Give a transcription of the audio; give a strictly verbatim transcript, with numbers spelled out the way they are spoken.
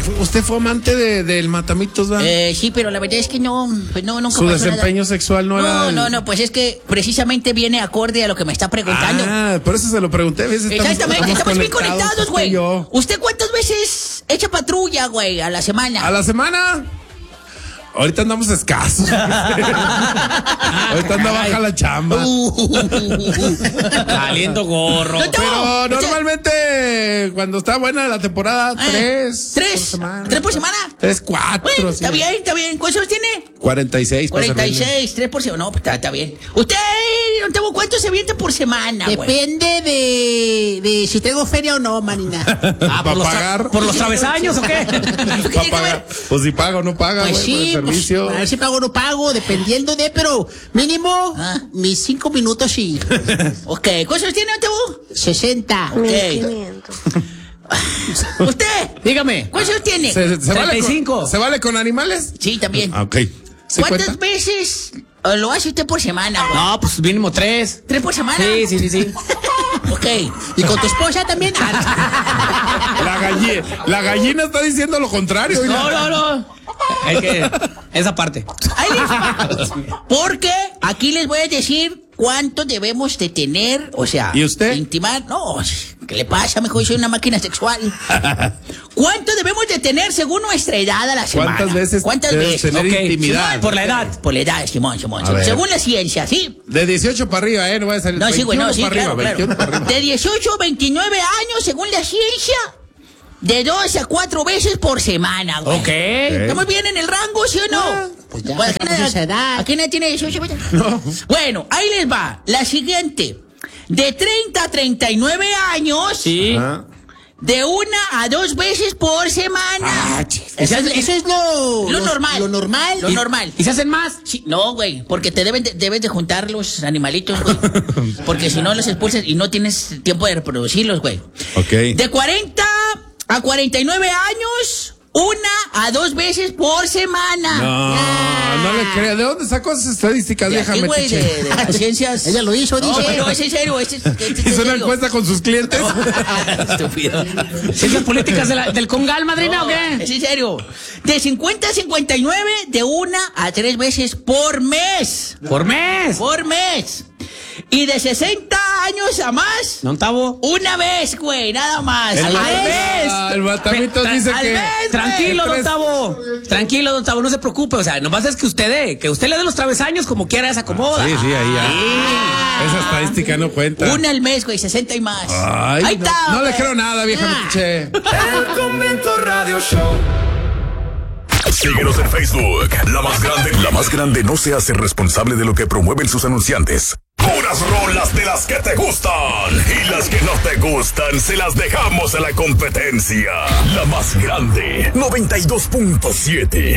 usted fue amante de, del Matamitos, ¿verdad? Eh, sí, pero la verdad es que no, pues no, nunca Su pasó desempeño nada. sexual no, no era... No, no, no, pues es que precisamente viene acorde a lo que me está preguntando. Ah, por eso se lo pregunté. ¿Ves? Estamos, Exactamente, estamos, estamos bien conectados, güey. ¿Usted cuántas veces echa patrulla, güey, a la semana? ¿A la semana? Ahorita andamos escasos. Ahorita anda baja la chamba. Saliendo gorro. No, no, Pero o sea, normalmente cuando está buena la temporada, ah, tres. ¿Tres? Por semana. ¿Tres por semana? Tres, cuatro. Bueno, sí. está bien, está bien. ¿Cuántos tiene? cuarenta y seis. para cuarenta y servirle. seis, tres por semana. No, pues está, está bien. ¿Usted, don Tebo, cuánto se avienta por semana, güey? Depende de, de si tengo feria o no, manina. Ah, ¿Para ¿por, los tra- pagar? ¿por los travesaños o qué? ¿Qué tiene ¿Para que pagar? ver? Pues si paga o no paga, güey, Pues por el sí, pues, servicio. a ver si pago o no pago, dependiendo de, pero mínimo Ah. mis cinco minutos y Ok, ¿cuántos tiene, don Tebo? sesenta. Ok. ¿Usted? Dígame. ¿Cuántos tiene? ¿Se, se vale treinta y cinco. con, ¿Se vale con animales? Sí, también. Ah, ok. ¿Sí ¿Cuántas cuenta? veces eh, lo hace usted por semana, güey? No, pues mínimo tres. ¿Tres por semana? Sí, sí, sí, sí. Ok. ¿Y con tu esposa también? La gallina, la gallina está diciendo lo contrario. No, oiga. no, no. Es que esa parte. Ahí les va. Porque aquí les voy a decir cuánto debemos de tener, o sea, ¿Y usted? intimar. No, ¿qué le pasa? Mejor soy una máquina sexual. ¿Cuánto debemos de tener según nuestra edad a la semana? ¿Cuántas veces ¿Cuántas debes veces? tener Ok, intimidad? Simón, por la edad. Por la edad, Simón, Simón. A Simón. ver. Según la ciencia, ¿sí? De dieciocho para arriba, ¿eh? No va a salir. No, sí, güey, no, sí, para claro, arriba, claro. veintiuno para arriba. De dieciocho a veintinueve años, según la ciencia, de dos a cuatro veces por semana, güey. Ok. ¿Estamos bien en el rango, sí o no? Pues ya, Bueno, estamos en esa edad. ¿aquí nadie tiene dieciocho? No. Bueno, ahí les va. La siguiente. De treinta a treinta y nueve años, Sí. Ajá. de una a dos veces por semana. Ah, chis. Eso, es- eso es lo, Lo normal. Lo normal. Lo normal. ¿Y se hacen más? Sí, no, güey, porque te deben de, debes de juntar los animalitos, güey. Porque si no los expulsas y no tienes tiempo de reproducirlos, güey. Ok. De cuarenta a cuarenta y nueve años, una a dos veces por semana. No, no le creo. ¿De dónde sacó esas estadísticas, De vieja aquí, güey, de, metiche? de las ciencias. Ella lo hizo, No, dice. pero es en serio, este es, este es en ¿Hizo una serio. encuesta con sus clientes? Estúpido. ¿Ciencias políticas de la- del Congal, madrina, No, o qué? es en serio. De cincuenta a cincuenta y nueve, de una a tres veces por mes. Por mes. Por mes. Y de sesenta años a más, ¿No, Tavo? una vez, güey, nada más. El Al ma- mes. Ah, el Matamitos Tra- dice al que... mes. Tranquilo, Tres- don Tavo. Tranquilo, don Tavo, no se preocupe. O sea, nomás es que usted dé, que usted le dé los travesaños como quiera, se acomoda. Sí, sí, ahí ya. Esa estadística no cuenta. Una al mes, güey, sesenta y más. Ay, Ahí no, está. no le güey. creo nada, vieja Ah. metiche. El Convento Radio Show. Síguenos en Facebook. La más grande. La más grande no se hace responsable de lo que promueven sus anunciantes. Puras rolas de las que te gustan. Y las que no te gustan se las dejamos a la competencia. La más grande. noventa y dos punto siete.